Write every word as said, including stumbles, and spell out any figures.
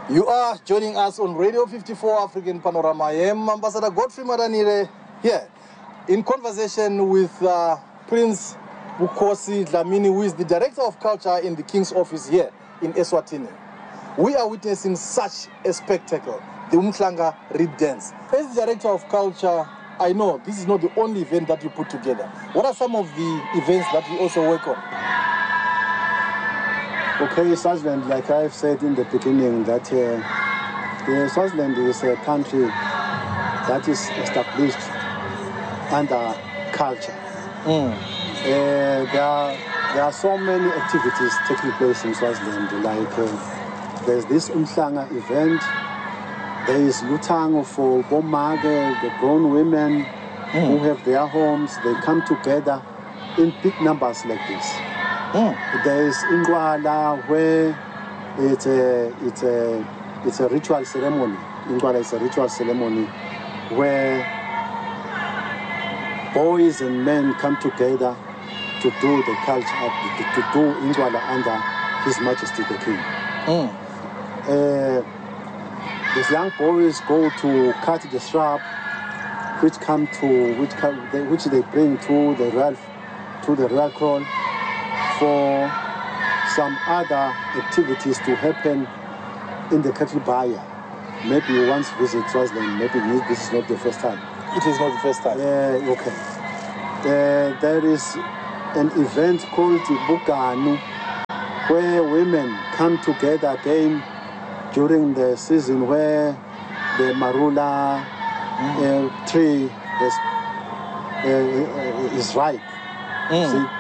You are joining us on Radio fifty-four African Panorama. I am Ambassador Godfrey Madanire here in conversation with uh, Prince Bukhosi Dlamini, who is the Director of Culture in the King's Office here in Eswatini. We are witnessing such a spectacle, the Umhlanga Reed Dance. As the Director of Culture, I know this is not the only event that you put together. What are some of the events that you also work on? Okay, Swaziland, like I've said in the beginning, that uh, yeah, Swaziland is a country that is established under culture. Mm. Uh, there, are, there are so many activities taking place in Swaziland, like uh, there's this Umhlanga event, there is Lutango for Bomage, the grown women mm. who have their homes, they come together in big numbers like this. Mm. There is Ingwala, where it's a, it's a, it's a ritual ceremony. Ingwala is a ritual ceremony where boys and men come together to do the culture, to, to do Ingwala under His Majesty the King. Mm. Uh, these young boys go to cut the shrub, which come to which come, which they bring to the royal to the royal crown, for some other activities to happen in the cattle buyer. Maybe you once visit Swaziland, maybe this is not the first time. It is not the first time. Uh, okay. Uh, there is an event called Buganu, where women come together again during the season where the marula mm. uh, tree is, uh, is ripe. Mm. See,